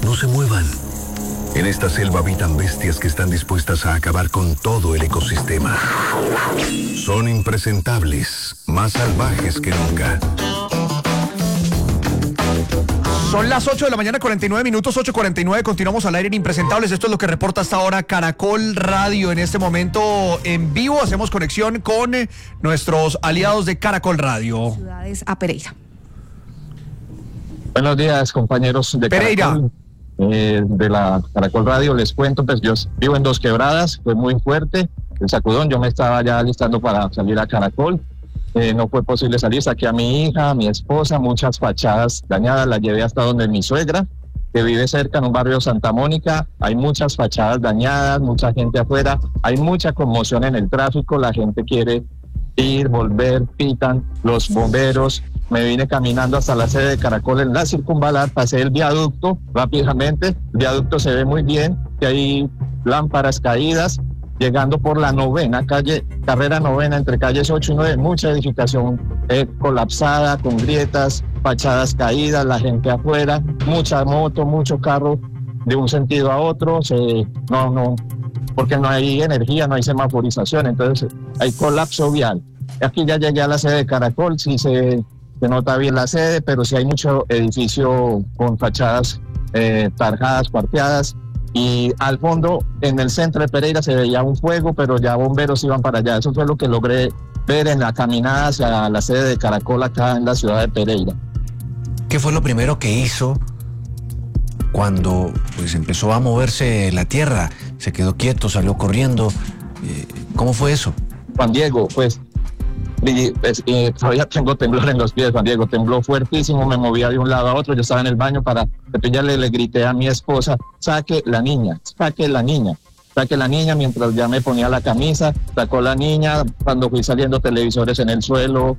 No se muevan. En esta selva habitan bestias que están dispuestas a acabar con todo el ecosistema. Son impresentables, más salvajes que nunca. Son las 8 de la mañana, 49 minutos, 8:49. Continuamos al aire en Impresentables. Esto es lo que reporta hasta ahora Caracol Radio. En este momento, en vivo, hacemos conexión con nuestros aliados de Caracol Radio. Ciudades a Pereira. Buenos días, compañeros de Pereira. Caracol, de la Caracol Radio. Les cuento, pues yo vivo en Dos Quebradas, fue muy fuerte el sacudón. Yo me estaba ya listando para salir a Caracol. No fue posible salir, saqué a mi hija, a mi esposa, muchas fachadas dañadas, las llevé hasta donde mi suegra, que vive cerca en un barrio Santa Mónica. Hay muchas fachadas dañadas, mucha gente afuera, hay mucha conmoción en el tráfico, la gente quiere ir, volver, pitan, los bomberos. Me vine caminando hasta la sede de Caracol en la Circunvalar, pasé el viaducto rápidamente, el viaducto se ve muy bien, que hay lámparas caídas. Llegando por la carrera novena, entre calles 8 y 9, mucha edificación colapsada, con grietas, fachadas caídas, la gente afuera, mucha moto, mucho carro de un sentido a otro, porque no hay energía, no hay semaforización, entonces hay colapso vial. Aquí ya llegué a la sede de Caracol, sí se nota bien la sede, pero sí hay mucho edificio con fachadas tarjadas, cuarteadas. Y al fondo, en el centro de Pereira, se veía un fuego, pero ya bomberos iban para allá. Eso fue lo que logré ver en la caminada hacia la sede de Caracol acá en la ciudad de Pereira. ¿Qué fue lo primero que hizo cuando pues empezó a moverse la tierra? ¿Se quedó quieto, salió corriendo? ¿Cómo fue eso? Juan Diego, pues todavía tengo temblor en los pies, Juan Diego, tembló fuertísimo, me movía de un lado a otro, yo estaba en el baño para cepillarle, le grité a mi esposa, saque la niña, mientras ya me ponía la camisa, sacó la niña, cuando fui saliendo televisores en el suelo,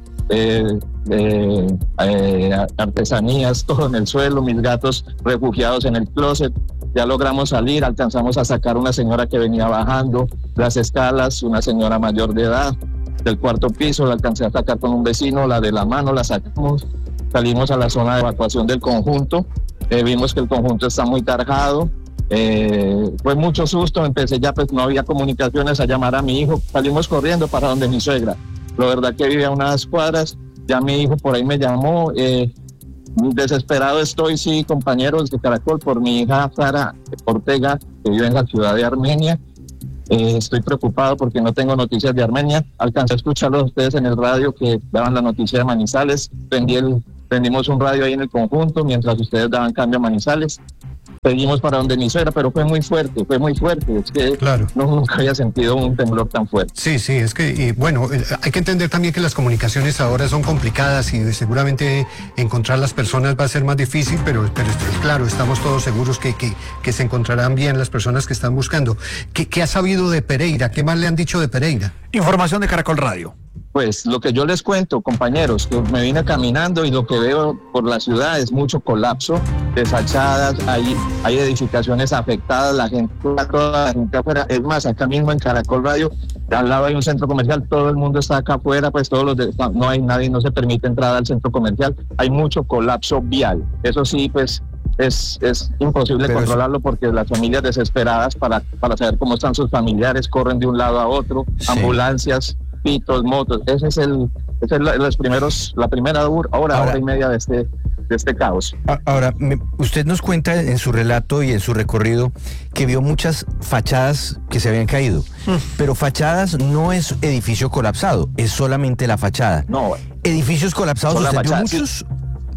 artesanías, todo en el suelo, mis gatos refugiados en el closet. Ya logramos salir, alcanzamos a sacar una señora que venía bajando las escalas, una señora mayor de edad, del cuarto piso, la alcancé a sacar con un vecino, la de la mano la sacamos, salimos a la zona de evacuación del conjunto, vimos que el conjunto está muy tarjado, fue mucho susto, empecé ya, pues no había comunicaciones, a llamar a mi hijo, salimos corriendo para donde mi suegra, la verdad que vive a unas cuadras, ya mi hijo por ahí me llamó, desesperado estoy, sí, compañeros de Caracol, por mi hija Sara Ortega, que vive en la ciudad de Armenia. Estoy preocupado porque no tengo noticias de Armenia. Alcancé a escucharlos ustedes en el radio que daban la noticia de Manizales. Prendimos un radio ahí en el conjunto mientras ustedes daban cambio a Manizales. Pedimos para donde mi suegra, pero fue muy fuerte. Es que claro, nunca había sentido un temblor tan fuerte. Sí, es que, hay que entender también que las comunicaciones ahora son complicadas y seguramente encontrar las personas va a ser más difícil, pero claro, estamos todos seguros que se encontrarán bien las personas que están buscando. ¿Qué ha sabido de Pereira? ¿Qué más le han dicho de Pereira? Información de Caracol Radio. Pues lo que yo les cuento, compañeros, que me vine caminando y lo que veo por la ciudad es mucho colapso, deshachadas, hay edificaciones afectadas, toda la gente afuera. Es más, acá mismo en Caracol Radio, al lado hay un centro comercial, todo el mundo está acá afuera, pues no hay nadie, no se permite entrada al centro comercial, hay mucho colapso vial. Eso sí, pues es imposible controlarlo porque las familias desesperadas para saber cómo están sus familiares corren de un lado a otro, sí. Ambulancias, pitos, motos, esa es la primera hora y media de este caos. Ahora, usted nos cuenta en su relato y en su recorrido que vio muchas fachadas que se habían caído, pero fachadas no es edificio colapsado, es solamente la fachada. No. ¿Edificios colapsados usted vio muchos? Sí.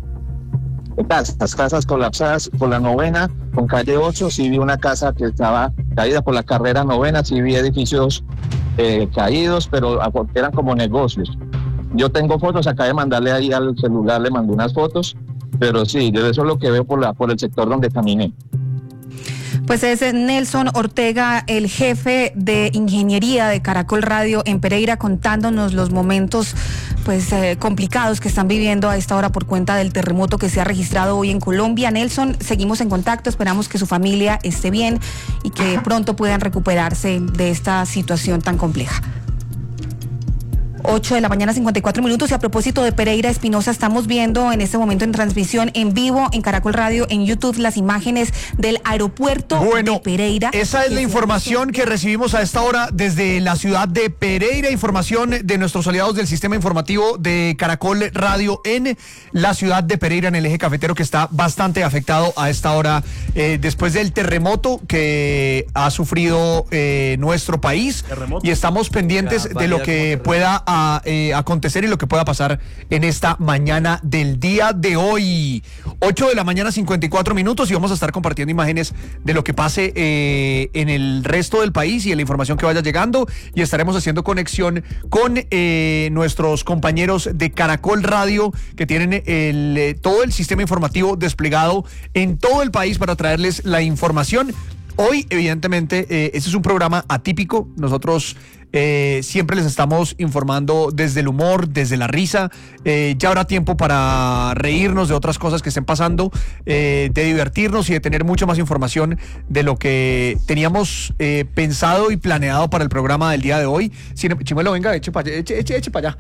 Casas colapsadas por la novena, con calle 8, sí vi una casa que estaba caída por la carrera novena, sí vi edificios caídos, pero eran como negocios. Yo tengo fotos, acá de mandarle ahí al celular, le mandé unas fotos, pero sí, yo eso es lo que veo por el sector donde caminé. Pues es Nelson Ortega, el jefe de ingeniería de Caracol Radio en Pereira, contándonos los momentos complicados que están viviendo a esta hora por cuenta del terremoto que se ha registrado hoy en Colombia. Nelson, seguimos en contacto, esperamos que su familia esté bien y que pronto puedan recuperarse de esta situación tan compleja. 8 de la mañana, 54 minutos. Y a propósito de Pereira Espinosa, estamos viendo en este momento en transmisión en vivo en Caracol Radio, en YouTube, las imágenes del aeropuerto de Pereira. Esa es la información que recibimos a esta hora desde la ciudad de Pereira. Información de nuestros aliados del sistema informativo de Caracol Radio en la ciudad de Pereira, en el eje cafetero, que está bastante afectado a esta hora después del terremoto que ha sufrido nuestro país. Y estamos pendientes de lo que pueda acontecer y lo que pueda pasar en esta mañana del día de hoy. 8 de la mañana, 54 minutos, y vamos a estar compartiendo imágenes de lo que pase en el resto del país y de la información que vaya llegando, y estaremos haciendo conexión con nuestros compañeros de Caracol Radio, que tienen todo el sistema informativo desplegado en todo el país para traerles la información. Hoy, evidentemente, este es un programa atípico. Nosotros siempre les estamos informando desde el humor, desde la risa. Ya habrá tiempo para reírnos de otras cosas que estén pasando, de divertirnos y de tener mucha más información de lo que teníamos pensado y planeado para el programa del día de hoy. Chimuelo, venga, eche para allá.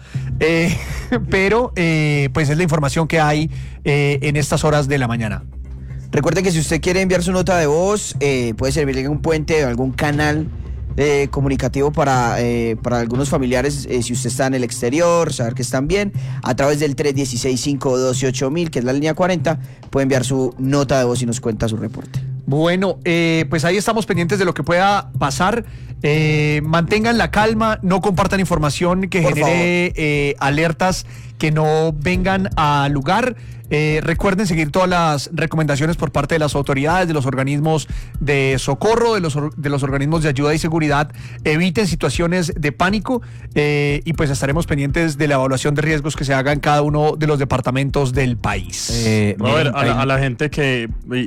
Pero pues es la información que hay en estas horas de la mañana. Recuerde que si usted quiere enviar su nota de voz, puede servirle un puente o algún canal comunicativo para algunos familiares, si usted está en el exterior, saber que están bien, a través del 316-512-8000, que es la línea 40, puede enviar su nota de voz y nos cuenta su reporte. Bueno, pues ahí estamos pendientes de lo que pueda pasar. Mantengan la calma, no compartan información que genere alertas que no vengan al lugar. Recuerden seguir todas las recomendaciones por parte de las autoridades, de los organismos de socorro, de los organismos de ayuda y seguridad. Eviten situaciones de pánico y pues estaremos pendientes de la evaluación de riesgos que se haga en cada uno de los departamentos del país. Robert, a la gente que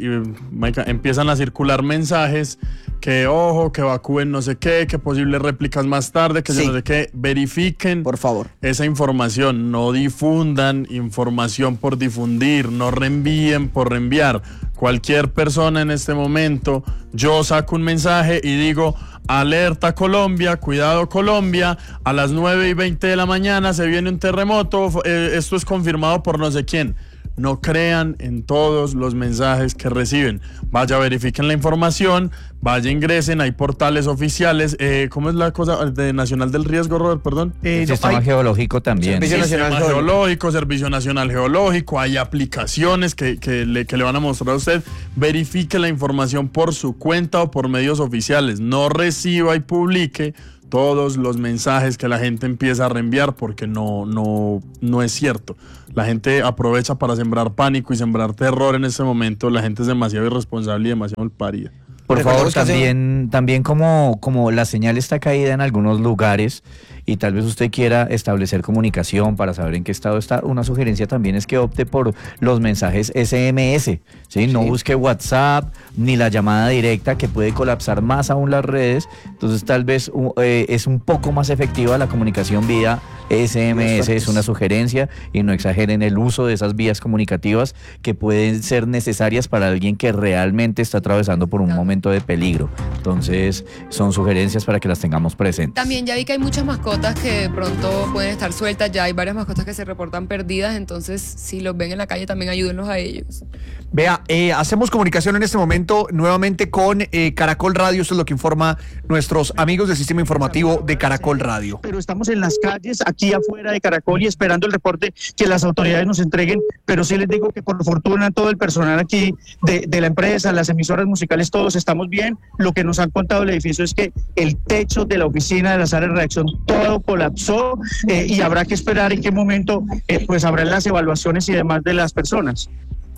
empiezan a circular mensajes que ojo, que evacúen no sé qué, que posibles réplicas más tarde, que no sé qué, verifiquen por favor esa información, no difundan información por difundir, no reenvíen por reenviar. Cualquier persona en este momento, yo saco un mensaje y digo: alerta Colombia, cuidado Colombia, a las 9:20 de la mañana se viene un terremoto, esto es confirmado por no sé quién. No crean en todos los mensajes que reciben. Vaya, verifiquen la información, vaya, ingresen, hay portales oficiales. ¿Cómo es la cosa de Nacional del Riesgo, Robert? Perdón. Sistema Geológico también. Sistema Geológico, Servicio Nacional Geológico, hay aplicaciones que le van a mostrar a usted. Verifique la información por su cuenta o por medios oficiales. No reciba y publique todos los mensajes que la gente empieza a reenviar, porque no es cierto. La gente aprovecha para sembrar pánico y sembrar terror en este momento. La gente es demasiado irresponsable y demasiado malparida. Por favor, también como la señal está caída en algunos lugares y tal vez usted quiera establecer comunicación para saber en qué estado está, una sugerencia también es que opte por los mensajes SMS, ¿sí? No busque WhatsApp ni la llamada directa, que puede colapsar más aún las redes. Entonces tal vez es un poco más efectiva la comunicación vía SMS, es una sugerencia, y no exageren el uso de esas vías comunicativas que pueden ser necesarias para alguien que realmente está atravesando por un momento de peligro. Entonces son sugerencias para que las tengamos presentes. También ya vi que hay muchas mascotas que de pronto pueden estar sueltas, ya hay varias mascotas que se reportan perdidas, entonces si los ven en la calle también ayúdenlos a ellos. Vea, hacemos comunicación en este momento nuevamente con Caracol Radio. Esto es lo que informa nuestros amigos del sistema informativo de Caracol Radio. Pero estamos en las calles, aquí afuera de Caracol, y esperando el reporte que las autoridades nos entreguen, pero sí les digo que por fortuna todo el personal aquí de la empresa, las emisoras musicales, todos estamos bien. Lo que nos han contado el edificio es que el techo de la oficina de la sala de redacción todo colapsó, y habrá que esperar en qué momento pues habrán las evaluaciones y demás de las personas.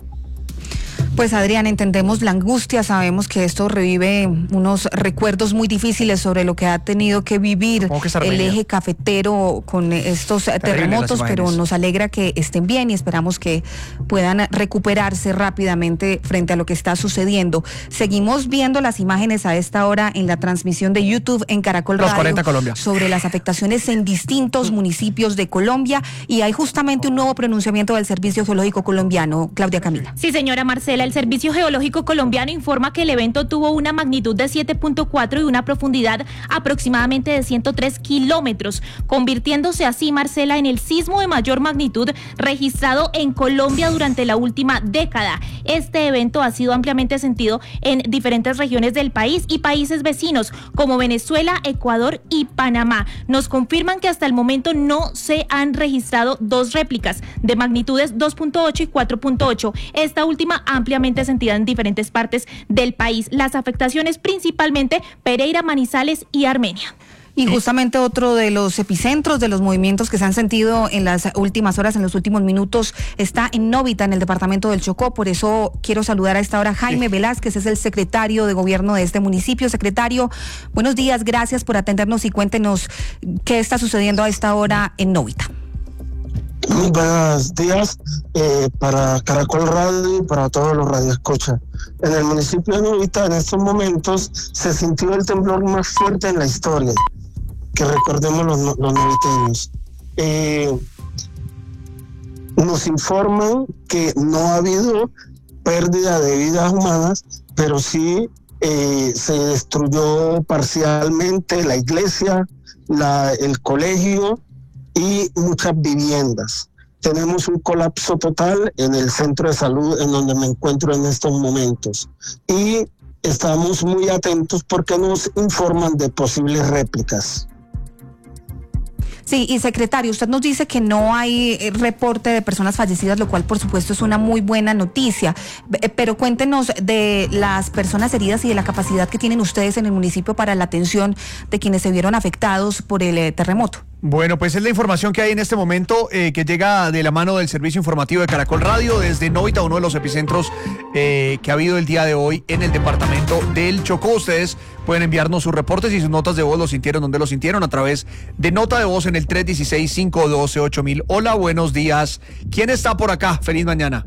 Pues Adrián, entendemos la angustia, sabemos que esto revive unos recuerdos muy difíciles sobre lo que ha tenido que vivir el eje cafetero con estos terremotos, pero nos alegra que estén bien y esperamos que puedan recuperarse rápidamente frente a lo que está sucediendo. Seguimos viendo las imágenes a esta hora en la transmisión de YouTube en Caracol Radio 40 Colombia, sobre las afectaciones en distintos municipios de Colombia, y hay justamente un nuevo pronunciamiento del Servicio Geológico Colombiano. Claudia Camila. Sí, señora Marcela, el Servicio Geológico Colombiano informa que el evento tuvo una magnitud de 7.4 y una profundidad aproximadamente de 103 kilómetros, convirtiéndose así, Marcela, en el sismo de mayor magnitud registrado en Colombia durante la última década. Este evento ha sido ampliamente sentido en diferentes regiones del país y países vecinos como Venezuela, Ecuador y Panamá. Nos confirman que hasta el momento no se han registrado dos réplicas de magnitudes 2.8 y 4.8, esta última ampliamente sentida en diferentes partes del país. Las afectaciones principalmente Pereira, Manizales y Armenia. Y justamente otro de los epicentros de los movimientos que se han sentido en las últimas horas, en los últimos minutos, está en Novita, en el departamento del Chocó. Por eso quiero saludar a esta hora a Jaime Velázquez, es el secretario de gobierno de este municipio. Secretario, buenos días, gracias por atendernos y cuéntenos qué está sucediendo a esta hora en Novita. Muy buenos días para Caracol Radio y para todos los radioescuchas. En el municipio de Novita, en estos momentos, se sintió el temblor más fuerte en la historia, que recordemos los noviteños. Nos informan que no ha habido pérdida de vidas humanas, pero sí se destruyó parcialmente la iglesia, el colegio y muchas viviendas. Tenemos un colapso total en el centro de salud en donde me encuentro en estos momentos. Y estamos muy atentos porque nos informan de posibles réplicas. Sí, y secretario, usted nos dice que no hay reporte de personas fallecidas, lo cual por supuesto es una muy buena noticia, pero cuéntenos de las personas heridas y de la capacidad que tienen ustedes en el municipio para la atención de quienes se vieron afectados por el terremoto. Bueno, pues es la información que hay en este momento que llega de la mano del servicio informativo de Caracol Radio desde Novita, uno de los epicentros que ha habido el día de hoy en el departamento del Chocó. Ustedes pueden enviarnos sus reportes y sus notas de voz, lo sintieron, donde lo sintieron, a través de nota de voz en el 316-512-8000. Hola, buenos días. ¿Quién está por acá? Feliz mañana.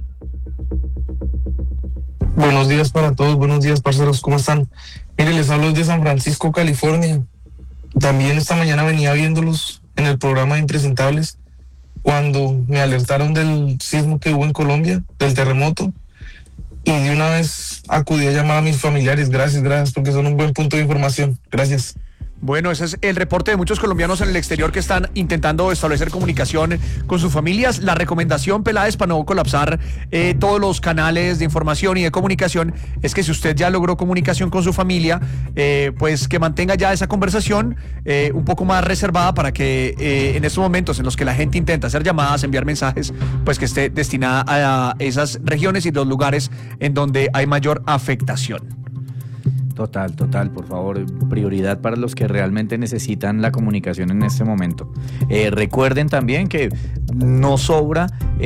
Buenos días para todos, buenos días, parceros, ¿cómo están? Mire, les hablo desde San Francisco, California. También esta mañana venía viéndolos en el programa de Impresentables cuando me alertaron del sismo que hubo en Colombia, del terremoto, y de una vez acudí a llamar a mis familiares. Gracias, porque son un buen punto de información. Gracias. Bueno, ese es el reporte de muchos colombianos en el exterior que están intentando establecer comunicación con sus familias. La recomendación, Peláez, para no colapsar todos los canales de información y de comunicación, es que si usted ya logró comunicación con su familia, pues que mantenga ya esa conversación un poco más reservada para que en estos momentos en los que la gente intenta hacer llamadas, enviar mensajes, pues que esté destinada a esas regiones y los lugares en donde hay mayor afectación. Total, por favor, prioridad para los que realmente necesitan la comunicación en este momento. Recuerden también que no sobra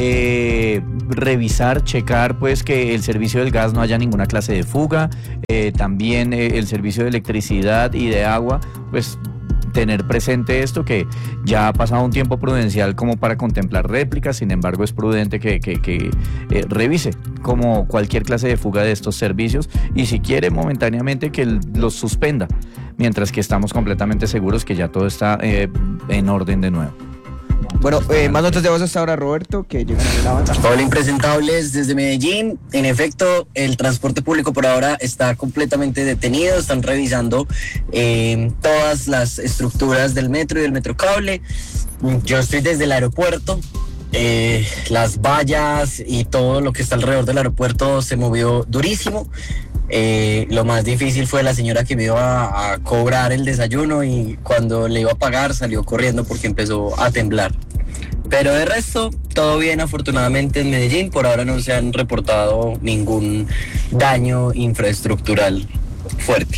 revisar, checar pues que el servicio del gas no haya ninguna clase de fuga, también el servicio de electricidad y de agua, pues tener presente esto, que ya ha pasado un tiempo prudencial como para contemplar réplicas. Sin embargo, es prudente que revise como cualquier clase de fuga de estos servicios, y si quiere momentáneamente que los suspenda, mientras que estamos completamente seguros que ya todo está en orden de nuevo. Bueno, más notas de voz hasta ahora, Roberto, que llegan a la banda. Hola, Impresentables desde Medellín. En efecto, el transporte público por ahora está completamente detenido. Están revisando todas las estructuras del metro y del metrocable. Yo estoy desde el aeropuerto. Las vallas y todo lo que está alrededor del aeropuerto se movió durísimo. Lo más difícil fue la señora que me iba a cobrar el desayuno, y cuando le iba a pagar salió corriendo porque empezó a temblar. Pero de resto, todo bien, afortunadamente en Medellín. Por ahora no se han reportado ningún daño infraestructural fuerte.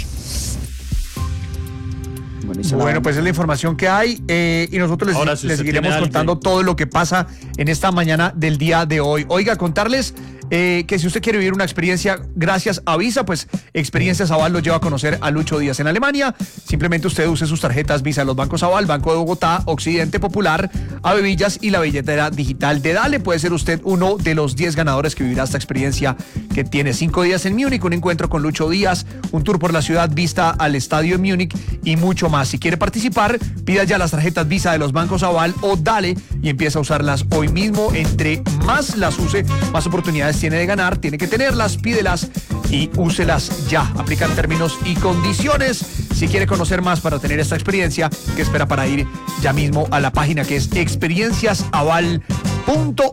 Bueno, pues es la información que hay y nosotros les seguiremos contando todo lo que pasa en esta mañana del día de hoy. Oiga, contarles que si usted quiere vivir una experiencia gracias a Visa, pues Experiencias Aval lo lleva a conocer a Lucho Díaz en Alemania. Simplemente usted use sus tarjetas Visa de los bancos Aval, Banco de Bogotá, Occidente Popular, Avevillas y la billetera digital de Dale. Puede ser usted uno de los 10 ganadores que vivirá esta experiencia, que tiene 5 días en Múnich, un encuentro con Lucho Díaz, un tour por la ciudad, vista al estadio en Múnich y mucho más. Si quiere participar, pida ya las tarjetas Visa de los bancos Aval o Dale y empieza a usarlas hoy mismo. Entre más las use, más oportunidades tiene de ganar. Tiene que tenerlas, pídelas y úselas ya. Aplican términos y condiciones. Si quiere conocer más para tener esta experiencia, ¿qué espera para ir ya mismo a la página que es experienciasaval.co?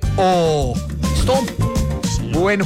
¿Listo? Sí. Bueno.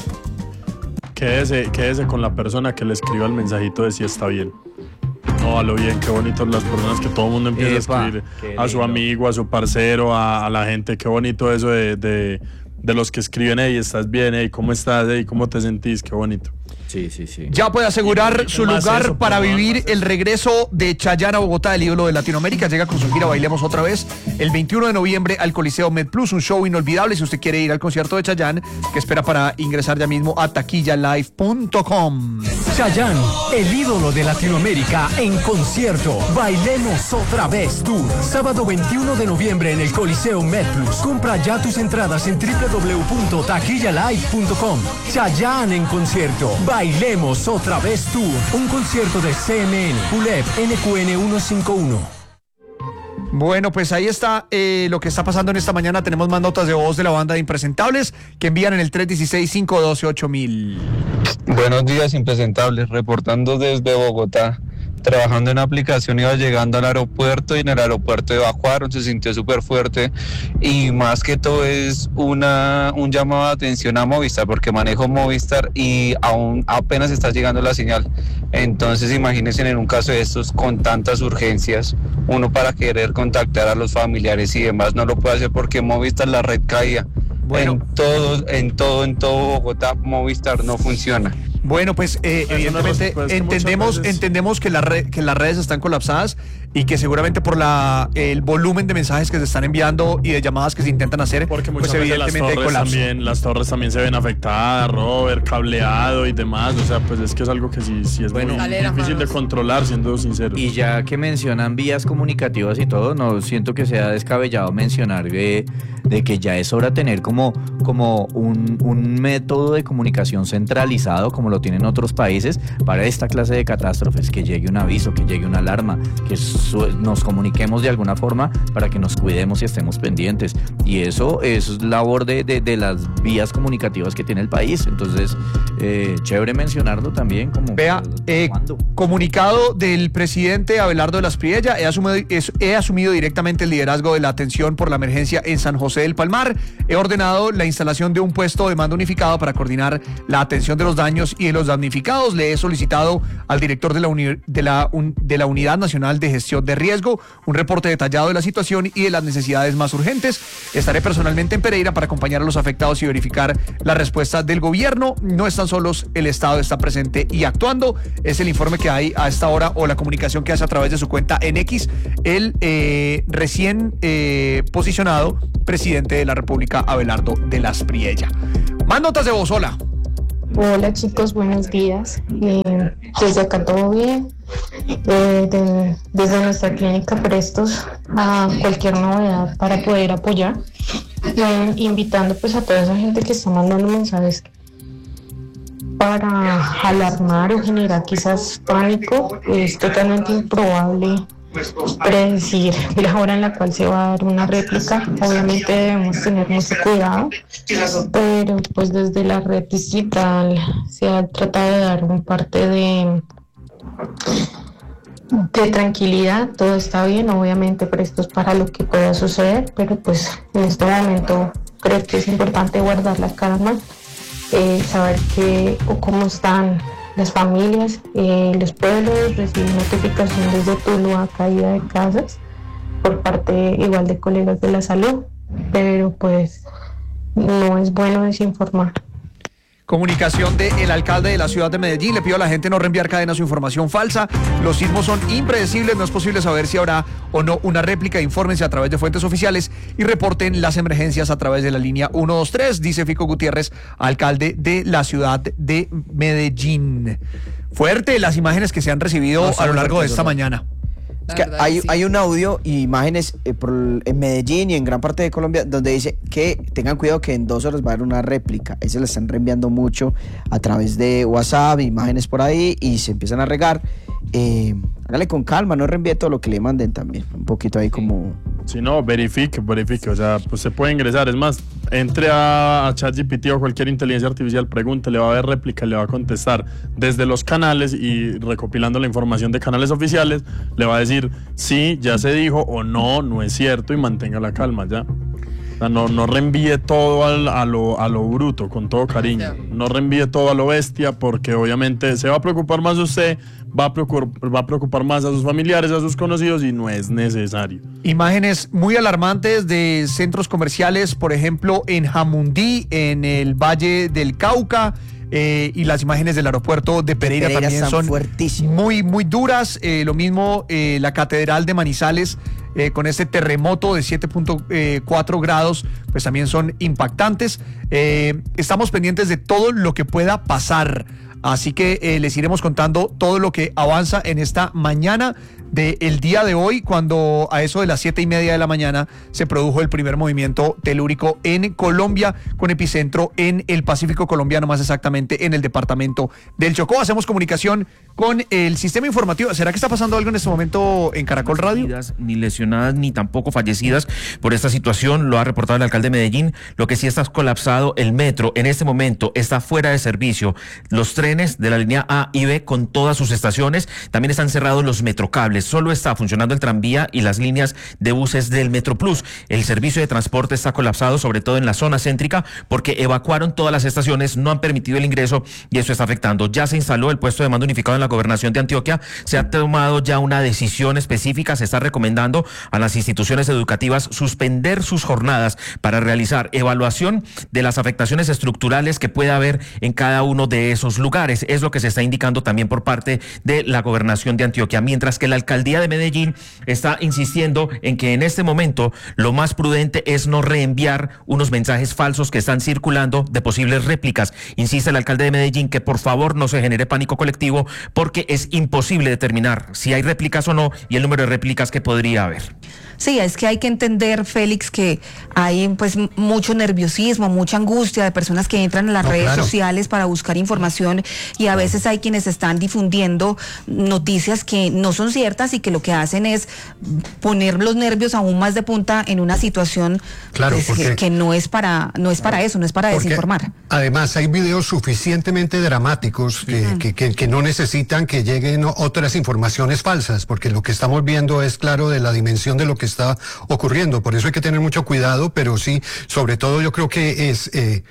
Quédese con la persona que le escriba el mensajito de si está bien. No, a lo bien, qué bonito las personas que todo el mundo empieza a escribir a su amigo, a su parcero, a la gente. Qué bonito eso de los que escriben, hey, ¿estás bien? Hey, ¿cómo estás? Hey, ¿cómo te sentís? Qué bonito. Sí, sí, sí. Ya puede asegurar su lugar eso, para vivir el regreso de Chayanne a Bogotá, el ídolo de Latinoamérica. Llega con su gira Bailemos Otra Vez el 21 de noviembre al Coliseo MedPlus, un show inolvidable. Si usted quiere ir al concierto de Chayanne, que espera para ingresar ya mismo a taquillalive.com. Chayanne, el ídolo de Latinoamérica en concierto. Bailemos Otra Vez Tour. Sábado 21 de noviembre en el Coliseo MedPlus. Compra ya tus entradas en www.taquillalive.com. Chayanne en concierto. Bailemos Otra Vez Tour. Un concierto de CMN, ULEP, NQN 151. Bueno, pues ahí está lo que está pasando en esta mañana. Tenemos más notas de voz de la banda de Impresentables que envían en el 316-512-8000. Buenos días, Impresentables, reportando desde Bogotá. Trabajando en aplicación, iba llegando al aeropuerto y en el aeropuerto evacuaron, se sintió súper fuerte y más que todo es un llamado de atención a Movistar, porque manejo Movistar y aún apenas está llegando la señal. Entonces imagínense en un caso de estos con tantas urgencias, uno para querer contactar a los familiares y demás no lo puede hacer porque Movistar la red caía. Bueno. En todo Bogotá Movistar no funciona. Bueno, pues evidentemente entendemos que las redes están colapsadas y que seguramente por el volumen de mensajes que se están enviando y de llamadas que se intentan hacer, porque muchas pues veces evidentemente hay colapso. las torres también se ven afectadas, Robert, cableado y demás. O sea, pues es que es algo que sí es muy difícil de controlar, siendo sinceros. Y ya que mencionan vías comunicativas y todo, no siento que sea descabellado mencionar de que ya es hora de tener como un método de comunicación centralizado como lo tienen otros países para esta clase de catástrofes, que llegue un aviso, que llegue una alarma, que nos comuniquemos de alguna forma para que nos cuidemos y estemos pendientes. Y eso es labor de las vías comunicativas que tiene el país. Entonces, chévere mencionarlo también. Como vea, comunicado del presidente Abelardo de las Priella, he asumido directamente el liderazgo de la atención por la emergencia en San José del Palmar. He ordenado la instalación de un puesto de mando unificado para coordinar la atención de los daños y de los damnificados. Le he solicitado al director de la Unidad Nacional de Gestión de Riesgo un reporte detallado de la situación y de las necesidades más urgentes. Estaré personalmente en Pereira para acompañar a los afectados y verificar la respuesta del gobierno. No están solos, el Estado está presente y actuando. Es el informe que hay a esta hora, o la comunicación que hace a través de su cuenta en X el recién posicionado presidente de la República, Abelardo de las Priella. Más notas de voz, hola. Hola chicos, buenos días. Desde acá todo bien. Desde nuestra clínica prestos a cualquier novedad para poder apoyar. Invitando pues a toda esa gente que está mandando mensajes para alarmar o generar quizás pánico. Es totalmente improbable predecir la hora en la cual se va a dar una réplica. Obviamente debemos tener mucho cuidado, pero pues desde la red distrital se ha tratado de dar un parte de tranquilidad. Todo está bien, obviamente prestos para lo que pueda suceder, pero pues en este momento creo que es importante guardar la calma, saber cómo están las familias. Los pueblos reciben notificación desde Tuluá, caída de casas por parte igual de colegas de la salud, pero pues no es bueno desinformar. Comunicación del alcalde de la ciudad de Medellín. Le pido a la gente no reenviar cadenas o información falsa. Los sismos son impredecibles, no es posible saber si habrá o no una réplica. Infórmense a través de fuentes oficiales y reporten las emergencias a través de la línea 123, dice Fico Gutiérrez, alcalde de la ciudad de Medellín. Fuerte las imágenes que se han recibido a lo largo de esta mañana. Es que hay un audio y imágenes en Medellín y en gran parte de Colombia donde dice que tengan cuidado que en 2 horas va a haber una réplica. Ese le están reenviando mucho a través de WhatsApp, imágenes por ahí, y se empiezan a regar. Hágale con calma, no reenvíe todo lo que le manden también. Un poquito ahí como Si no, verifique, o sea, pues se puede ingresar. Es más, entre a ChatGPT o cualquier inteligencia artificial, pregunte, le va a ver réplica, le va a contestar desde los canales y recopilando la información de canales oficiales, le va a decir sí, ya se dijo, o no es cierto, y mantenga la calma ya. O sea, no reenvíe todo a lo bruto, con todo cariño. No reenvíe todo a lo bestia, porque obviamente se va a preocupar más de usted, va a preocupar más a sus familiares, a sus conocidos, y no es necesario. Imágenes muy alarmantes de centros comerciales, por ejemplo, en Jamundí, en el Valle del Cauca, y las imágenes del aeropuerto de Pereira también son muy, muy duras. Lo mismo la Catedral de Manizales, con este terremoto de 7.4 grados, pues también son impactantes. Estamos pendientes de todo lo que pueda pasar. Así que les iremos contando todo lo que avanza en esta mañana del día de hoy, cuando a eso de las 7:30 de la mañana se produjo el primer movimiento telúrico en Colombia, con epicentro en el Pacífico colombiano, más exactamente en el departamento del Chocó. Hacemos comunicación con el sistema informativo. ¿Será que está pasando algo en este momento en Caracol Radio? Ni lesionadas ni tampoco fallecidas por esta situación, lo ha reportado el alcalde de Medellín. Lo que sí está colapsado el metro en este momento, está fuera de servicio. Los trenes de la línea A y B con todas sus estaciones, también están cerrados los metrocables. Solo está funcionando el tranvía y las líneas de buses del Metro Plus. El servicio de transporte está colapsado, sobre todo en la zona céntrica, porque evacuaron todas las estaciones, no han permitido el ingreso y eso está afectando. Ya se instaló el puesto de mando unificado en la gobernación de Antioquia, se ha tomado ya una decisión específica, se está recomendando a las instituciones educativas suspender sus jornadas para realizar evaluación de las afectaciones estructurales que pueda haber en cada uno de esos lugares. Es lo que se está indicando también por parte de la gobernación de Antioquia, mientras que la alcaldía de Medellín está insistiendo en que en este momento lo más prudente es no reenviar unos mensajes falsos que están circulando de posibles réplicas. Insiste el alcalde de Medellín que por favor no se genere pánico colectivo, porque es imposible determinar si hay réplicas o no y el número de réplicas que podría haber. Sí, es que hay que entender, Félix, que hay pues mucho nerviosismo, mucha angustia de personas que entran a las redes sociales para buscar información, y a veces hay quienes están difundiendo noticias que no son ciertas y que lo que hacen es poner los nervios aún más de punta en una situación que no es para eso, no es para desinformar. Además, hay videos suficientemente dramáticos que no necesitan que lleguen otras informaciones falsas, porque lo que estamos viendo es claro de la dimensión de lo que está ocurriendo. Por eso hay que tener mucho cuidado, pero sí, sobre todo yo creo que es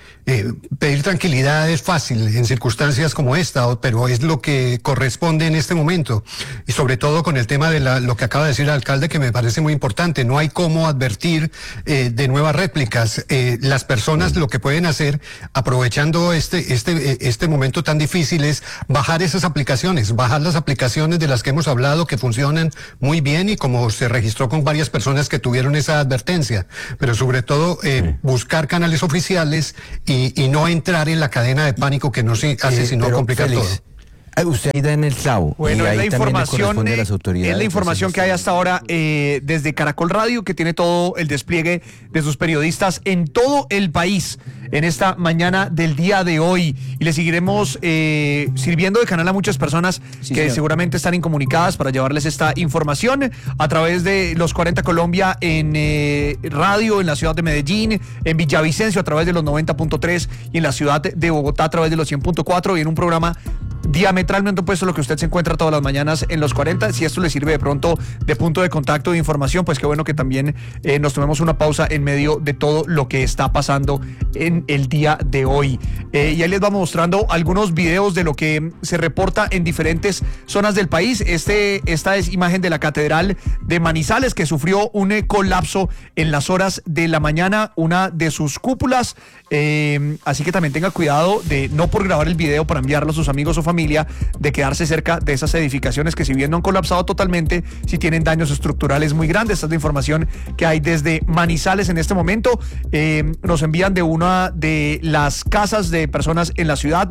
pedir tranquilidad es fácil en circunstancias como esta, pero es lo que corresponde en este momento. Y sobre todo con el tema de lo que acaba de decir el alcalde, que me parece muy importante. No hay cómo advertir de nuevas réplicas. Las personas lo que pueden hacer, aprovechando este momento tan difícil, es bajar esas aplicaciones, bajar las aplicaciones de las que hemos hablado, que funcionan muy bien, y como se registró con varias personas que tuvieron esa advertencia, pero sobre todo buscar canales oficiales y no entrar en la cadena de pánico que no se hace sino complicar todo. Usted está en el SAO. Bueno, y es ahí la información, a las autoridades, es la información que hay hasta ahora desde Caracol Radio, que tiene todo el despliegue de sus periodistas en todo el país en esta mañana del día de hoy, y le seguiremos sirviendo de canal a muchas personas que seguramente están incomunicadas para llevarles esta información a través de los 40 Colombia en radio en la ciudad de Medellín, en Villavicencio a través de los 90.3 y en la ciudad de Bogotá a través de los 100.4, y en un programa diametralmente opuesto a lo que usted se encuentra todas las mañanas en los 40. Si esto le sirve de pronto de punto de contacto de información, pues qué bueno que también nos tomemos una pausa en medio de todo lo que está pasando en el día de hoy. Y ahí les vamos mostrando algunos videos de lo que se reporta en diferentes zonas del país. Esta es imagen de la Catedral de Manizales, que sufrió un colapso en las horas de la mañana, una de sus cúpulas. Así que también tenga cuidado de no por grabar el video para enviarlo a sus amigos o familia, de quedarse cerca de esas edificaciones que, si bien no han colapsado totalmente, sí tienen daños estructurales muy grandes. Esta es la información que hay desde Manizales en este momento. Nos envían de una de las casas de personas en la ciudad,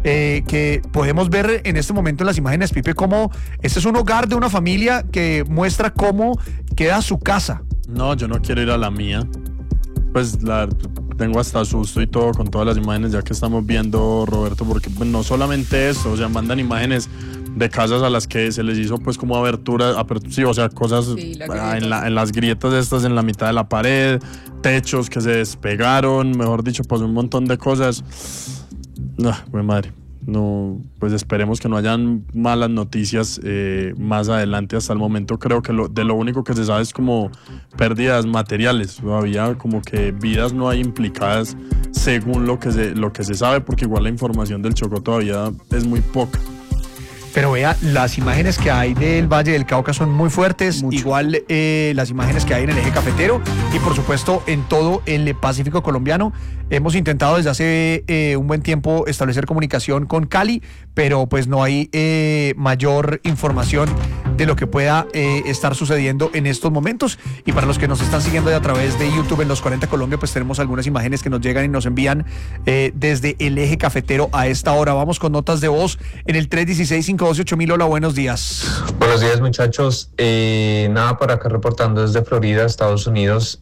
que podemos ver en este momento en las imágenes, Pipe, como este es un hogar de una familia que muestra cómo queda su casa. No, yo no quiero ir a la mía. Pues tengo hasta susto y todo con todas las imágenes ya que estamos viendo, Roberto, porque no solamente eso, o sea, mandan imágenes de casas a las que se les hizo pues como abertura, sí, o sea, cosas en las grietas estas en la mitad de la pared, techos que se despegaron, mejor dicho, pues un montón de cosas. Güey madre. No, pues esperemos que no hayan malas noticias más adelante. Hasta el momento creo que lo único que se sabe es como pérdidas materiales. Todavía como que vidas no hay implicadas según lo que se sabe, porque igual la información del Chocó todavía es muy poca. Pero vea, las imágenes que hay del Valle del Cauca son muy fuertes, igual las imágenes que hay en el eje cafetero y por supuesto en todo el Pacífico colombiano. Hemos intentado desde hace un buen tiempo establecer comunicación con Cali, pero pues no hay mayor información de lo que pueda estar sucediendo en estos momentos. Y para los que nos están siguiendo a través de YouTube en Los 40 Colombia, pues tenemos algunas imágenes que nos llegan y nos envían desde el eje cafetero a esta hora. Vamos con notas de voz en el 316-512-8000. Hola, buenos días. Buenos días, muchachos. Nada, por acá reportando desde Florida, Estados Unidos.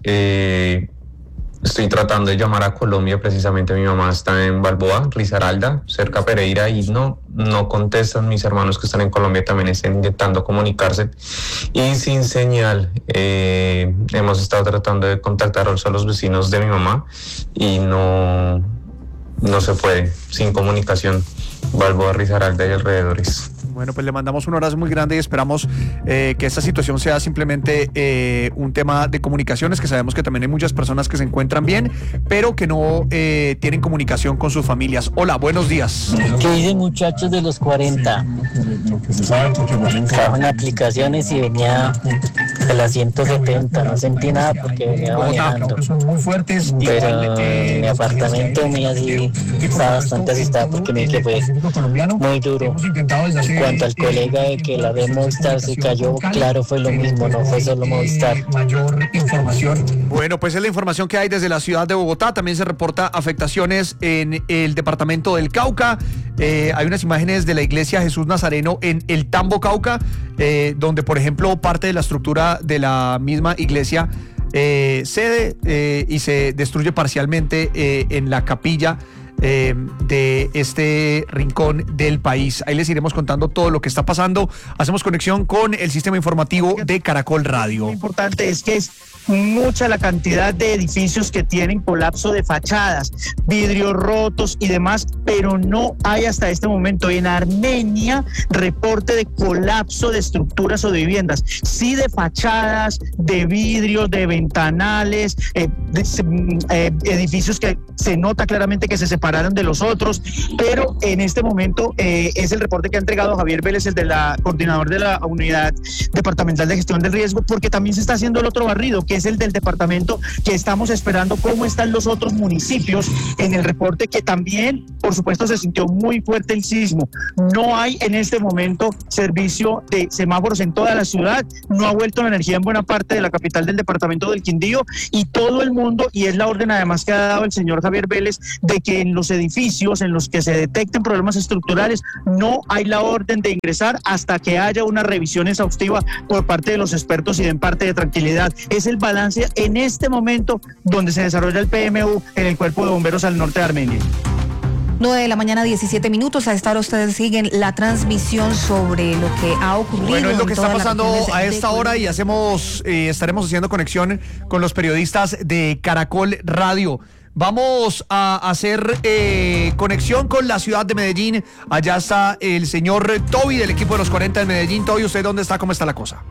Estoy tratando de llamar a Colombia, precisamente mi mamá está en Balboa, Risaralda, cerca de Pereira, y no contestan. Mis hermanos que están en Colombia también están intentando comunicarse y sin señal. Hemos estado tratando de contactar a los vecinos de mi mamá y no se puede, sin comunicación. Balboa, Risaralda y alrededores. Bueno, pues le mandamos un abrazo muy grande y esperamos que esta situación sea simplemente un tema de comunicaciones, que sabemos que también hay muchas personas que se encuentran bien, pero que no tienen comunicación con sus familias. Hola, buenos días. ¿Qué dicen, muchachos de los 40? Trabajo en aplicaciones y venía de las 170, no sentí nada porque venía manejando. Son muy fuertes. Pero mi apartamento mío sí está bastante asustado porque me que fue muy duro. En cuanto al colega de que la red Movistar se cayó, claro, fue lo mismo, no fue solo Movistar. Mayor información. Bueno, pues es la información que hay desde la ciudad de Bogotá. También se reporta afectaciones en el departamento del Cauca. Hay unas imágenes de la iglesia Jesús Nazareno en el Tambo, Cauca, donde, por ejemplo, parte de la estructura de la misma iglesia cede y se destruye parcialmente en la capilla de este rincón del país. Ahí les iremos contando todo lo que está pasando. Hacemos conexión con el sistema informativo de Caracol Radio. Lo importante es que es mucha la cantidad de edificios que tienen colapso de fachadas, vidrios rotos y demás, pero no hay hasta este momento en Armenia reporte de colapso de estructuras o de viviendas, sí de fachadas, de vidrios, de ventanales, edificios que se nota claramente que se separaron de los otros, pero en este momento es el reporte que ha entregado Javier Vélez, el de la coordinador de la Unidad Departamental de Gestión del Riesgo, porque también se está haciendo el otro barrido, que es el del departamento, que estamos esperando cómo están los otros municipios en el reporte, que también, por supuesto, se sintió muy fuerte el sismo. No hay en este momento servicio de semáforos en toda la ciudad, no ha vuelto la energía en buena parte de la capital del departamento del Quindío, y todo el mundo, y es la orden además que ha dado el señor Javier Vélez, de que en los edificios en los que se detecten problemas estructurales no hay la orden de ingresar hasta que haya una revisión exhaustiva por parte de los expertos y den parte de tranquilidad. Es el balance en este momento donde se desarrolla el PMU en el Cuerpo de Bomberos al norte de Armenia. 9 de la mañana, 17 minutos. A esta hora ustedes siguen la transmisión sobre lo que ha ocurrido. Bueno, es lo que está pasando a esta hora y estaremos haciendo conexión con los periodistas de Caracol Radio. Vamos a hacer conexión con la ciudad de Medellín. Allá está el señor Toby del equipo de los 40 de Medellín. Toby, ¿usted dónde está? ¿Cómo está la cosa?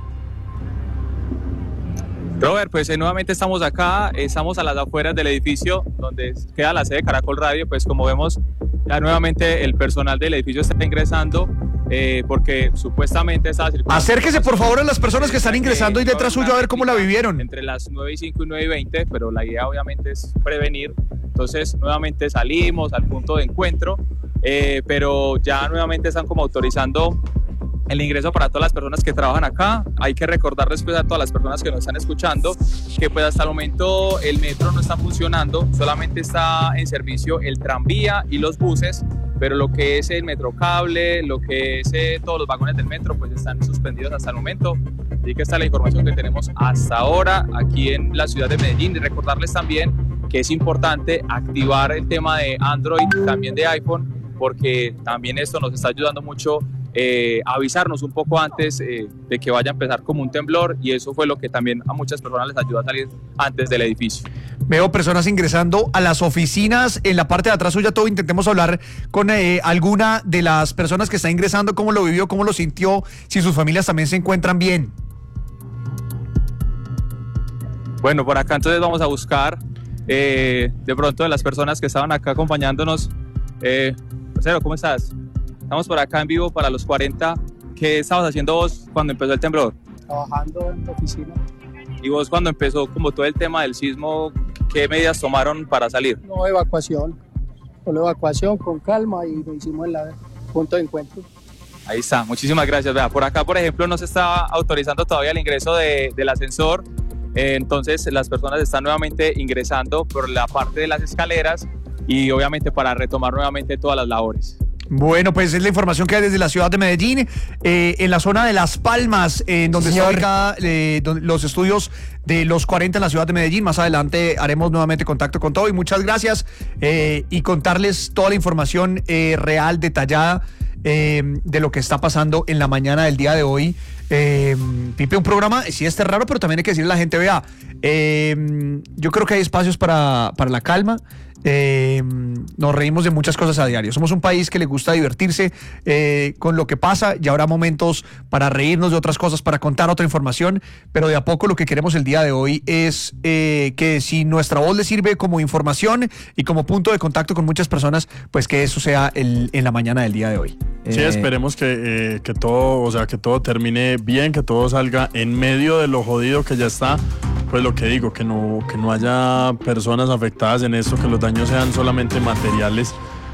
Robert, pues nuevamente estamos acá, estamos a las afueras del edificio donde queda la sede de Caracol Radio. Pues como vemos, ya nuevamente el personal del edificio está ingresando porque supuestamente estaba circulando. Acérquese por favor a las personas que están ingresando y detrás suyo a ver cómo la vivieron. Entre las 9:05 y 9:20, pero la idea obviamente es prevenir. Entonces nuevamente salimos al punto de encuentro, pero ya nuevamente están como autorizando el ingreso para todas las personas que trabajan acá. Hay que recordarles pues a todas las personas que nos están escuchando que pues hasta el momento el metro no está funcionando, solamente está en servicio el tranvía y los buses, pero lo que es el metrocable, lo que es todos los vagones del metro pues están suspendidos hasta el momento. Así que esta es la información que tenemos hasta ahora aquí en la ciudad de Medellín, y recordarles también que es importante activar el tema de Android y también de iPhone, porque también esto nos está ayudando mucho avisarnos un poco antes de que vaya a empezar como un temblor, y eso fue lo que también a muchas personas les ayudó a salir antes del edificio. Veo personas ingresando a las oficinas. En la parte de atrás suya, todo, intentemos hablar con alguna de las personas que está ingresando, cómo lo vivió, cómo lo sintió, si sus familias también se encuentran bien. Bueno, por acá entonces vamos a buscar de pronto de las personas que estaban acá acompañándonos. Parcero, ¿cómo estás? Estamos por acá en vivo para los 40. ¿Qué estabas haciendo vos cuando empezó el temblor? Trabajando en la oficina. ¿Y vos cuando empezó como todo el tema del sismo, qué medidas tomaron para salir? No, evacuación. Solo evacuación con calma, y lo hicimos en el punto de encuentro. Ahí está, muchísimas gracias. Vea, por acá, por ejemplo, no se está autorizando todavía el ingreso del ascensor. Entonces las personas están nuevamente ingresando por la parte de las escaleras, y obviamente para retomar nuevamente todas las labores. Bueno, pues es la información que hay desde la ciudad de Medellín, en la zona de Las Palmas, donde está ubicada los estudios de los 40 en la ciudad de Medellín. Más adelante haremos nuevamente contacto con todo, y muchas gracias, y contarles toda la información real, detallada, de lo que está pasando en la mañana del día de hoy. Pipe, un programa, sí, este es raro, pero también hay que decirle a la gente, vea, yo creo que hay espacios para la calma. Nos reímos de muchas cosas a diario. Somos un país que le gusta divertirse con lo que pasa, y habrá momentos para reírnos de otras cosas, para contar otra información, pero de a poco lo que queremos el día de hoy es que si nuestra voz le sirve como información y como punto de contacto con muchas personas, pues que eso sea en la mañana del día de hoy. Sí, esperemos que todo, o sea, que todo termine bien, que todo salga en medio de lo jodido que ya está. Pues lo que digo, que no haya personas afectadas en esto, que los daños sean solamente materiales.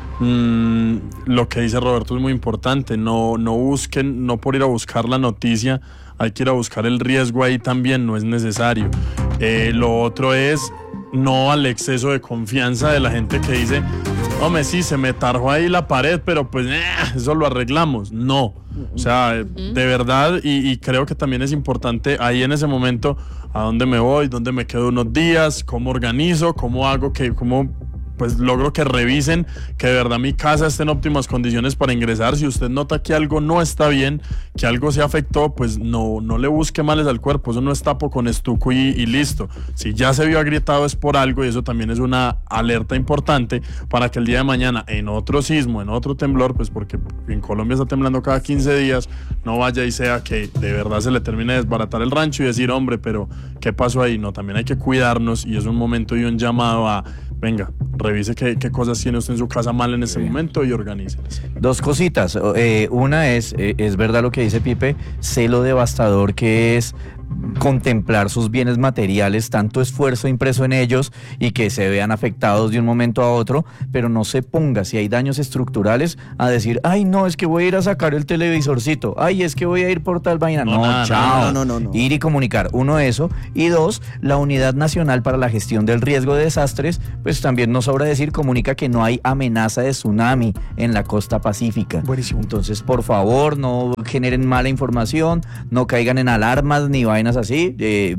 Lo que dice Roberto es muy importante, no busquen, no por ir a buscar la noticia, hay que ir a buscar el riesgo ahí también, no es necesario. Lo otro es no al exceso de confianza de la gente que dice, hombre, sí, se me tarjó ahí la pared, pero pues eso lo arreglamos. No, o sea, de verdad, y creo que también es importante ahí en ese momento, a dónde me voy, dónde me quedo unos días, cómo organizo, cómo hago cómo pues logro que revisen que de verdad mi casa esté en óptimas condiciones para ingresar. Si usted nota que algo no está bien, que algo se afectó, pues no le busque males al cuerpo. Eso no es tapo con estuco y listo. Si ya se vio agrietado es por algo, y eso también es una alerta importante para que el día de mañana, en otro sismo, en otro temblor, pues porque en Colombia está temblando cada 15 días, no vaya y sea que de verdad se le termine de desbaratar el rancho y decir, hombre, pero ¿qué pasó ahí? No, también hay que cuidarnos, y es un momento y un llamado a, venga, revise qué cosas tiene usted en su casa mal en ese momento y organícelas. Dos cositas. Una es verdad lo que dice Pipe, sé lo devastador que es contemplar sus bienes materiales, tanto esfuerzo impreso en ellos y que se vean afectados de un momento a otro, pero no se ponga, si hay daños estructurales, a decir, ay no, es que voy a ir a sacar el televisorcito, ay es que voy a ir por tal vaina. No, chao. No. Ir y comunicar, uno, eso, y dos, la Unidad Nacional para la Gestión del Riesgo de Desastres, pues también nos sobra decir, comunica que no hay amenaza de tsunami en la costa pacífica. Buenísimo. Entonces, por favor, no generen mala información, no caigan en alarmas ni vainas así,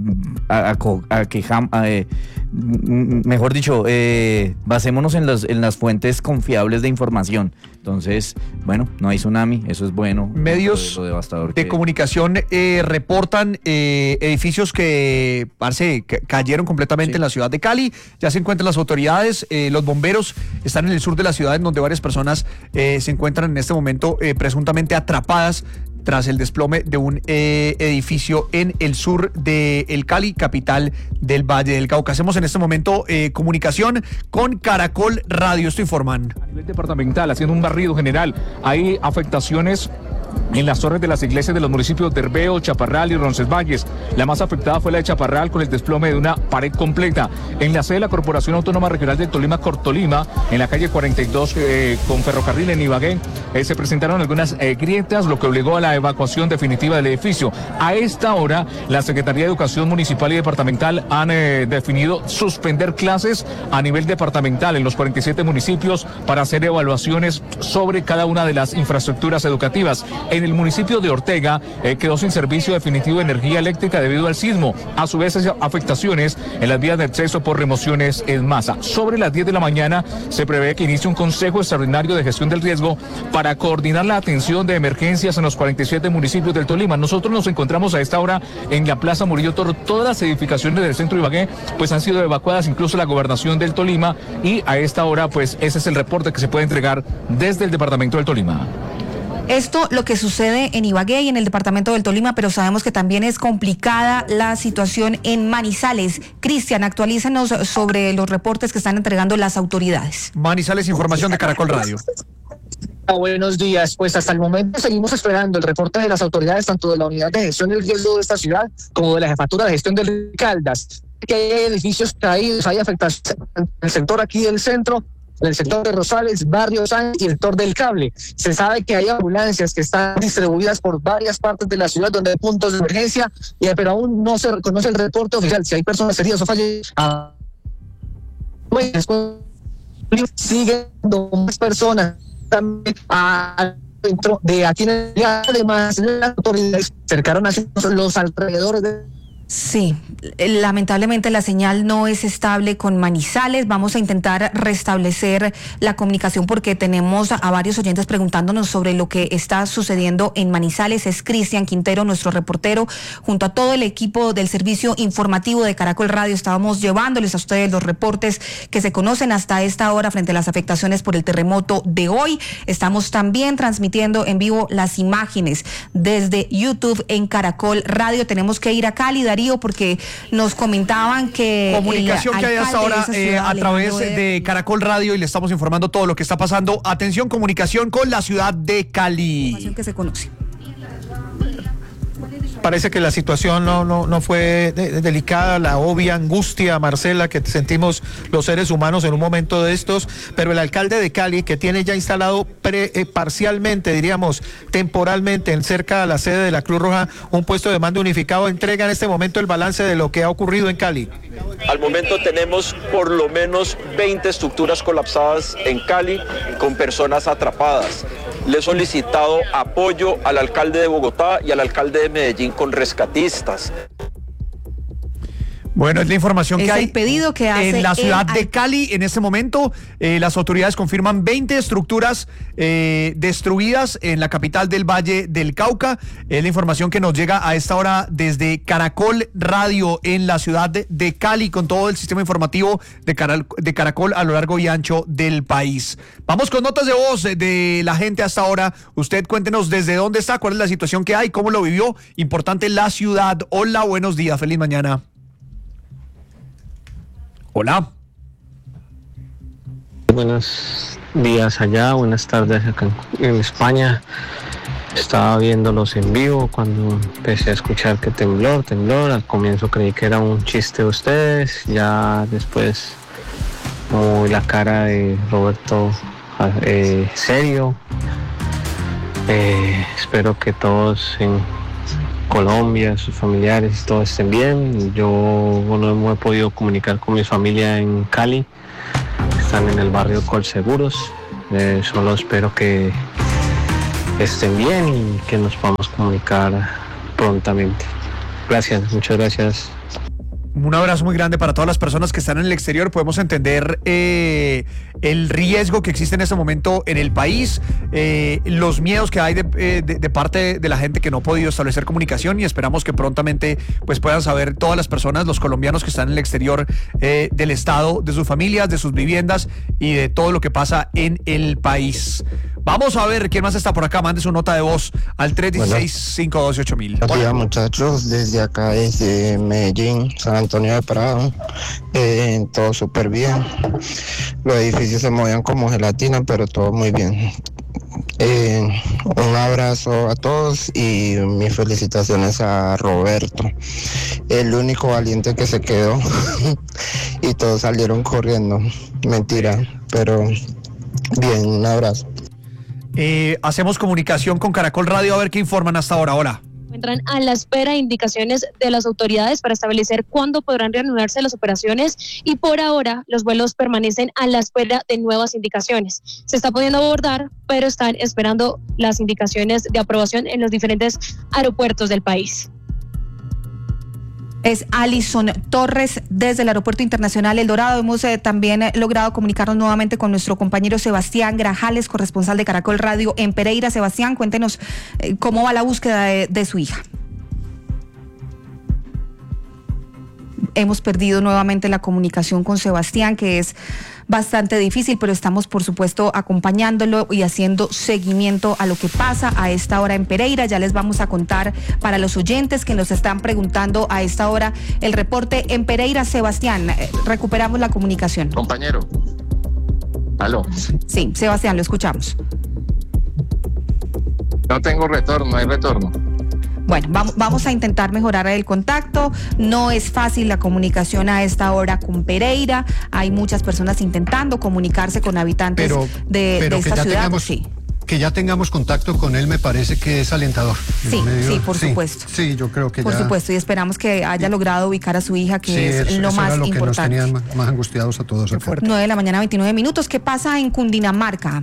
mejor dicho, basémonos en las fuentes confiables de información. Entonces, bueno, no hay tsunami, eso es bueno. Medios de comunicación reportan edificios que cayeron completamente en la ciudad de Cali. Ya se encuentran las autoridades, los bomberos están en el sur de la ciudad, en donde varias personas se encuentran en este momento presuntamente atrapadas tras el desplome de un edificio en el sur de el Cali, capital del Valle del Cauca. Hacemos en este momento comunicación con Caracol Radio. Esto informan. A nivel departamental, haciendo un barrido general, hay afectaciones en las torres de las iglesias de los municipios de Herbeo, Chaparral y Roncesvalles. La más afectada fue la de Chaparral, con el desplome de una pared completa. En la sede de la Corporación Autónoma Regional de Tolima, Cortolima, en la calle 42 con Ferrocarril en Ibagué, se presentaron algunas grietas, lo que obligó a la evacuación definitiva del edificio. A esta hora, la Secretaría de Educación Municipal y Departamental han definido suspender clases a nivel departamental en los 47 municipios para hacer evaluaciones sobre cada una de las infraestructuras educativas. En el municipio de Ortega quedó sin servicio definitivo de energía eléctrica debido al sismo. A su vez, afectaciones en las vías de acceso por remociones en masa. Sobre las 10 de la mañana se prevé que inicie un consejo extraordinario de gestión del riesgo para coordinar la atención de emergencias en los 47 municipios del Tolima. Nosotros nos encontramos a esta hora en la Plaza Murillo Toro. Todas las edificaciones del centro de Ibagué pues han sido evacuadas, incluso la gobernación del Tolima, y a esta hora pues ese es el reporte que se puede entregar desde el departamento del Tolima. Esto lo que sucede en Ibagué y en el departamento del Tolima, pero sabemos que también es complicada la situación en Manizales. Cristian, actualízanos sobre los reportes que están entregando las autoridades. Manizales, información de Caracol Radio. Buenos días, pues hasta el momento seguimos esperando el reporte de las autoridades, tanto de la unidad de gestión del riesgo de esta ciudad como de la jefatura de gestión del Caldas, que hay edificios caídos, hay afectaciones en el sector aquí del centro, en el sector de Rosales, Barrio Sáenz y el sector del Cable. Se sabe que hay ambulancias que están distribuidas por varias partes de la ciudad donde hay puntos de emergencia, pero aún no se reconoce el reporte oficial si hay personas heridas o fallecidas. Siguen más personas también dentro de aquí en el, además las autoridades cercaron a los alrededores de... Sí, lamentablemente la señal no es estable con Manizales. Vamos a intentar restablecer la comunicación porque tenemos a varios oyentes preguntándonos sobre lo que está sucediendo en Manizales. Es Cristian Quintero, nuestro reportero, junto a todo el equipo del servicio informativo de Caracol Radio. Estábamos llevándoles a ustedes los reportes que se conocen hasta esta hora frente a las afectaciones por el terremoto de hoy. Estamos también transmitiendo en vivo las imágenes desde YouTube en Caracol Radio. Tenemos que ir a Cali, Darío, porque nos comentaban que... Comunicación que hay hasta ahora a través de Caracol Radio y le estamos informando todo lo que está pasando. Atención, comunicación con la ciudad de Cali. Información que se conoce. Parece que la situación no fue delicada, la obvia angustia, Marcela, que sentimos los seres humanos en un momento de estos, pero el alcalde de Cali, que tiene ya instalado parcialmente, diríamos, temporalmente, cerca de la sede de la Cruz Roja, un puesto de mando unificado, entrega en este momento el balance de lo que ha ocurrido en Cali. Al momento tenemos por lo menos 20 estructuras colapsadas en Cali con personas atrapadas. Le he solicitado apoyo al alcalde de Bogotá y al alcalde de Medellín con rescatistas. Bueno, es la información es que hay el pedido que hace en la ciudad de Cali. En este momento, las autoridades confirman 20 estructuras destruidas en la capital del Valle del Cauca. Es la información que nos llega a esta hora desde Caracol Radio en la ciudad de Cali, con todo el sistema informativo de Caracol a lo largo y ancho del país. Vamos con notas de voz de la gente hasta ahora. Usted cuéntenos desde dónde está, cuál es la situación que hay, cómo lo vivió. Importante la ciudad. Hola, buenos días, feliz mañana. Hola. Buenos días allá, buenas tardes acá en España. Estaba viéndolos en vivo cuando empecé a escuchar que temblor. Al comienzo creí que era un chiste de ustedes, ya después como la cara de Roberto serio. Espero que todos en Colombia, sus familiares, todos estén bien. Yo no me he podido comunicar con mi familia en Cali, están en el barrio Colseguros. Solo espero que estén bien y que nos podamos comunicar prontamente. Gracias, muchas gracias. Un abrazo muy grande para todas las personas que están en el exterior. Podemos entender el riesgo que existe en este momento en el país, los miedos que hay de parte de la gente que no ha podido establecer comunicación, y esperamos que prontamente pues puedan saber todas las personas, los colombianos que están en el exterior, del estado, de sus familias, de sus viviendas y de todo lo que pasa en el país. Vamos a ver quién más está por acá. Mande su nota de voz al 316-512-8000. Buenos días, muchachos, desde acá, desde Medellín, San Antonio de Prado, todo súper bien. Los edificios se movían como gelatina, pero todo muy bien. Un abrazo a todos y mis felicitaciones a Roberto, el único valiente que se quedó y todos salieron corriendo. Mentira, pero bien, un abrazo. Hacemos comunicación con Caracol Radio a ver qué informan hasta ahora. Hola. encuentran a la espera de indicaciones de las autoridades para establecer cuándo podrán reanudarse las operaciones y por ahora los vuelos permanecen a la espera de nuevas indicaciones. Se está pudiendo abordar, pero están esperando las indicaciones de aprobación en los diferentes aeropuertos del país. Es Alison Torres desde el Aeropuerto Internacional El Dorado. Hemos también logrado comunicarnos nuevamente con nuestro compañero Sebastián Grajales, corresponsal de Caracol Radio en Pereira. Sebastián, cuéntenos cómo va la búsqueda de su hija. Hemos perdido nuevamente la comunicación con Sebastián, que es bastante difícil, pero estamos por supuesto acompañándolo y haciendo seguimiento a lo que pasa a esta hora en Pereira. Ya les vamos a contar para los oyentes que nos están preguntando a esta hora el reporte en Pereira. Sebastián, recuperamos la comunicación. Compañero. ¿Aló? Sí, Sebastián, lo escuchamos. No tengo retorno, no hay retorno. Bueno, vamos a intentar mejorar el contacto. No es fácil la comunicación a esta hora con Pereira. Hay muchas personas intentando comunicarse con habitantes de esta ciudad. Que ya tengamos contacto con él me parece que es alentador. Sí, por supuesto. Sí, yo creo que por supuesto, y esperamos que haya logrado ubicar a su hija, que es lo más era lo importante. Que nos tenían más angustiados a todos. 9:29 a.m. ¿Qué pasa en Cundinamarca?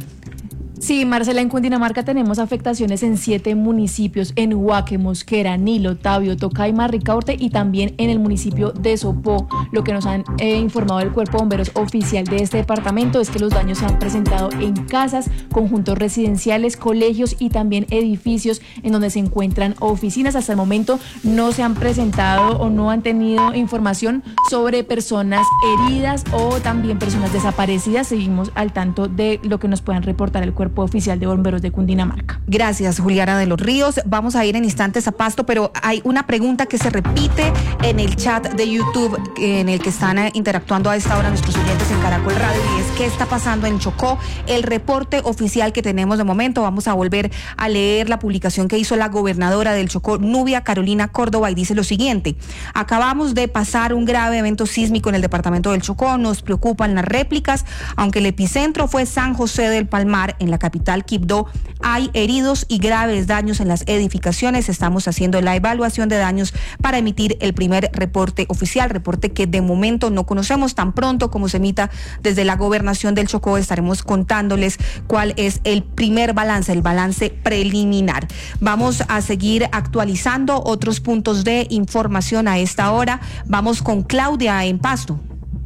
Sí, Marcela, en Cundinamarca tenemos afectaciones en 7 municipios, en Huaque, Mosquera, Nilo, Tabio, Tocaima, Ricaurte y también en el municipio de Sopó. Lo que nos han informado el Cuerpo de Bomberos oficial de este departamento es que los daños se han presentado en casas, conjuntos residenciales, colegios y también edificios en donde se encuentran oficinas. Hasta el momento no se han presentado o no han tenido información sobre personas heridas o también personas desaparecidas. Seguimos al tanto de lo que nos puedan reportar el Cuerpo Oficial de Bomberos de Cundinamarca. Gracias, Juliana de los Ríos. Vamos a ir en instantes a Pasto, pero hay una pregunta que se repite en el chat de YouTube en el que están interactuando a esta hora nuestros oyentes en Caracol Radio, y es ¿qué está pasando en Chocó? El reporte oficial que tenemos de momento, vamos a volver a leer la publicación que hizo la gobernadora del Chocó, Nubia Carolina Córdoba, y dice lo siguiente: acabamos de pasar un grave evento sísmico en el departamento del Chocó, nos preocupan las réplicas, aunque el epicentro fue San José del Palmar, en la capital Quibdó, hay heridos y graves daños en las edificaciones. Estamos haciendo la evaluación de daños para emitir el primer reporte oficial, reporte que de momento no conocemos. Tan pronto como se emita desde la gobernación del Chocó, estaremos contándoles cuál es el primer balance, el balance preliminar. Vamos a seguir actualizando otros puntos de información a esta hora. Vamos con Claudia en Pasto.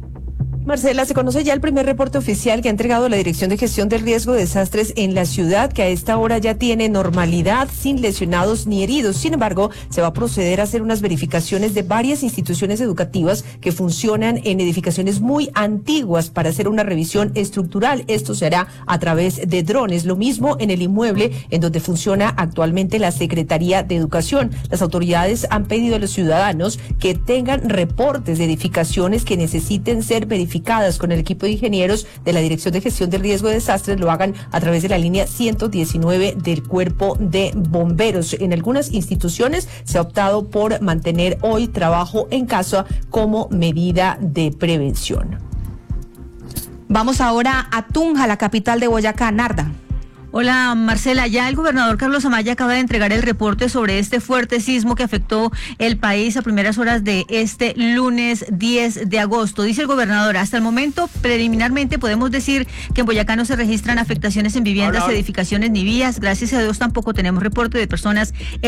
Marcela, se conoce ya el primer reporte oficial que ha entregado la Dirección de Gestión del Riesgo de Desastres en la ciudad, que a esta hora ya tiene normalidad, sin lesionados ni heridos. Sin embargo, se va a proceder a hacer unas verificaciones de varias instituciones educativas que funcionan en edificaciones muy antiguas para hacer una revisión estructural. Esto se hará a través de drones. Lo mismo en el inmueble en donde funciona actualmente la Secretaría de Educación. Las autoridades han pedido a los ciudadanos que tengan reportes de edificaciones que necesiten ser verificadas con el equipo de ingenieros de la Dirección de Gestión del Riesgo de Desastres, lo hagan a través de la línea 119 del Cuerpo de Bomberos. En algunas instituciones se ha optado por mantener hoy trabajo en casa como medida de prevención. Vamos ahora a Tunja, la capital de Boyacá. Narda. Hola Marcela, ya el gobernador Carlos Amaya acaba de entregar el reporte sobre este fuerte sismo que afectó el país a primeras horas de este lunes 10 de agosto. Dice el gobernador: hasta el momento, preliminarmente podemos decir que en Boyacá no se registran afectaciones en viviendas, edificaciones ni vías. Gracias a Dios tampoco tenemos reporte de personas